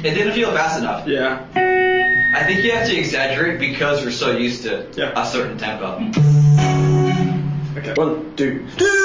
It didn't feel fast enough. Yeah. I think you have to exaggerate because we're so used to Yeah. a certain tempo. Okay. 1, 2.